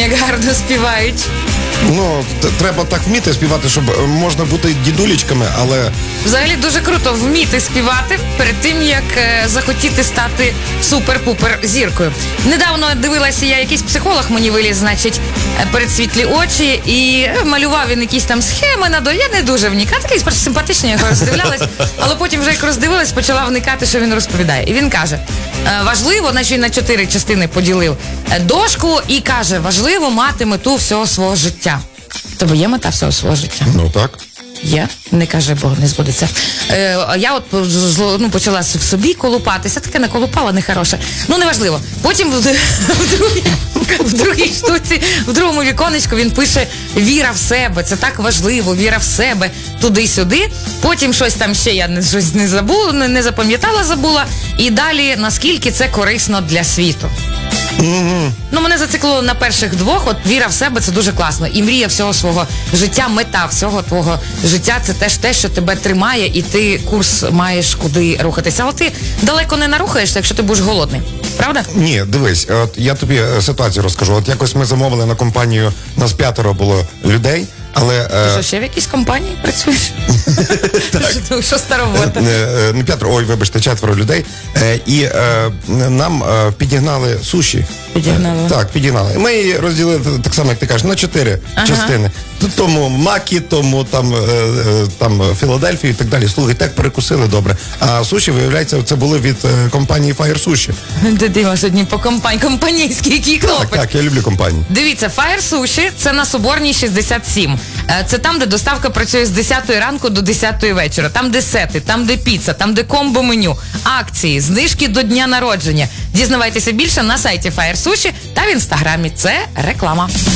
як гарно співають. Ну, треба так вміти співати, щоб можна бути дідулечками, але... Взагалі дуже круто вміти співати перед тим, як захотіти стати супер-пупер зіркою. Недавно дивилася я, якийсь психолог мені виліз, значить, перед світлі очі, і малював він якісь там схеми, я не дуже вникала, такий спершу симпатичний, я роздивлялась, але потім вже як роздивилась, почала вникати, що він розповідає. І він каже, важливо, значить він на 4 частини поділив дошку і каже, важливо мати мету всього свого життя. Тобто є мета всього свого життя? Ну так. Є, не каже, бо не збудеться. Я от почала в собі колупатися, таке не колупала, нехороше. Ну, неважливо. Потім в другій штуці, в другому віконечку він пише «Віра в себе», це так важливо, віра в себе, туди-сюди. Потім щось там ще я щось не забула, не запам'ятала, забула. І далі, наскільки це корисно для світу. Ну, мене зациклило на перших двох, от віра в себе, це дуже класно. І мрія всього свого життя, мета всього твого життя, це теж те, що тебе тримає, і ти курс маєш куди рухатися. Але ти далеко не нарухаєшся, якщо ти будеш голодний. Правда? Ні, дивись, от я тобі ситуацію розкажу. От якось ми замовили на компанію, нас 5 було людей, але... Ти що, ще в якійсь компанії працюєш? Так. Що старовота? Не 5, ой, вибачте, 4 людей. І нам підігнали суші. Підігнали? Так, підігнали. Ми її розділили, так само, як ти кажеш, на 4 частини. Тому макі, тому там Філадельфію і так далі. Слухай, так перекусили добре. А суші, виявляється, це були від компанії Fire Sushi. Дима сьогодні по компанійський який хлопець. Так, я люблю компанію. Дивіться, Fire Sushi – це на Соборній 67. Це там, де доставка працює з 10 ранку до 10 вечора. Там, де сети, там, де піца, там, де комбо-меню, акції, знижки до дня народження. Дізнавайтеся більше на сайті Fire Sushi та в інстаграмі. Це реклама.